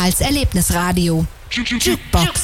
Karls Erlebnisradio. Jukebox.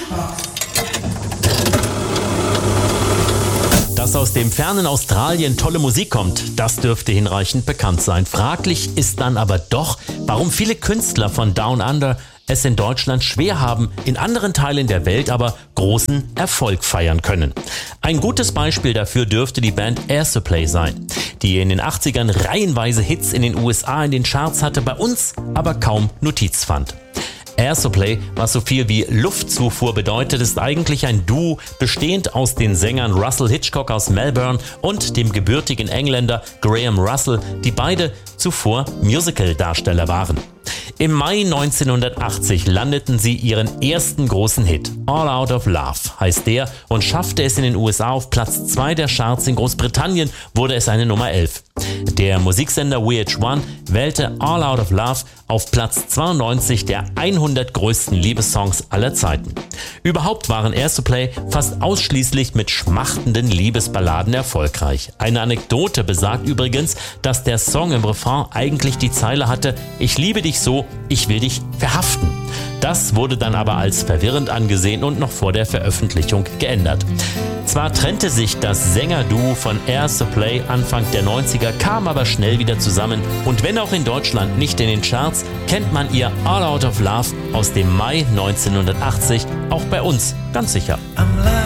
Dass aus dem fernen Australien tolle Musik kommt, das dürfte hinreichend bekannt sein. Fraglich ist dann aber doch, warum viele Künstler von Down Under es in Deutschland schwer haben, in anderen Teilen der Welt aber großen Erfolg feiern können. Ein gutes Beispiel dafür dürfte die Band Air Supply sein, die in den 80ern reihenweise Hits in den USA in den Charts hatte, bei uns aber kaum Notiz fand. Air Supply, was so viel wie Luftzufuhr bedeutet, ist eigentlich ein Duo, bestehend aus den Sängern Russell Hitchcock aus Melbourne und dem gebürtigen Engländer Graham Russell, die beide zuvor Musical-Darsteller waren. Im Mai 1980 landeten sie ihren ersten großen Hit. All Out of Love heißt der und schaffte es in den USA auf Platz 2 der Charts. In Großbritannien wurde es eine Nummer 11. Der Musiksender VH1 wählte All Out of Love auf Platz 92 der 100 größten Liebessongs aller Zeiten. Überhaupt waren Air Supply fast ausschließlich mit schmachtenden Liebesballaden erfolgreich. Eine Anekdote besagt übrigens, dass der Song im Refrain eigentlich die Zeile hatte: Ich liebe dich so, ich will dich verhaften. Das wurde dann aber als verwirrend angesehen und noch vor der Veröffentlichung geändert. Zwar trennte sich das Sängerduo von Air Supply Anfang der 90er, kam aber schnell wieder zusammen und wenn auch in Deutschland nicht in den Charts, kennt man ihr All Out of Love aus dem Mai 1980 auch bei uns ganz sicher.